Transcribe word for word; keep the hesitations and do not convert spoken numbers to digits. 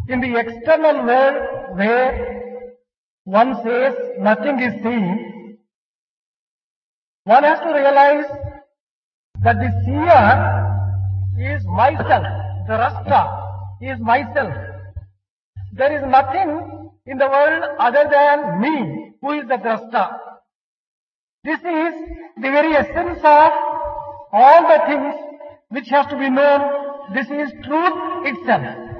In the external world where one says nothing is seen, one has to realize that the seer is myself, the Rasta is myself. There is nothing in the world other than me, who is the Drasta. This is the very essence of all the things which has to be known. This is truth itself.